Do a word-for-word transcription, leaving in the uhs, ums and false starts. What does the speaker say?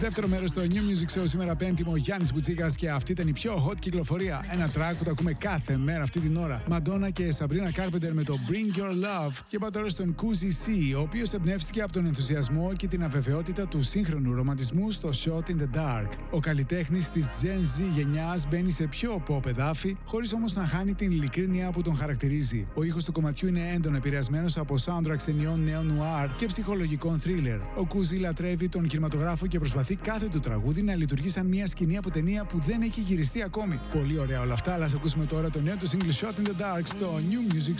Δεύτερο μέρος στο New Music Show σήμερα Πέμπτη, ο Γιάννης Μπουτσίκας και αυτή ήταν η πιο hot κυκλοφορία. Ένα track που το ακούμε κάθε μέρα αυτή την ώρα. Μαντόνα και Sabrina Carpenter με το Bring Your Love. Και πάω τώρα στον Cousy C, ο οποίος εμπνεύστηκε από τον ενθουσιασμό και την αβεβαιότητα του σύγχρονου ρομαντισμού στο Shot in the Dark. Ο καλλιτέχνης της Gen Z γενιάς μπαίνει σε πιο pop εδάφη, χωρίς όμως να χάνει την ειλικρίνεια που τον χαρακτηρίζει. Ο ήχος του κομματιού είναι έντονα επηρεασμένος από soundtracks ταινιών neo-noir και ψυχολογικών thriller. Ο Cousy λατρεύει τον κινηματογράφο και προσπαθεί κάθε του τραγούδι να λειτουργεί σαν μια σκηνή από ταινία που δεν έχει γυριστεί ακόμη. Πολύ ωραία όλα αυτά, αλλά ας ακούσουμε τώρα το νέο του single Shot in the Dark στο New Music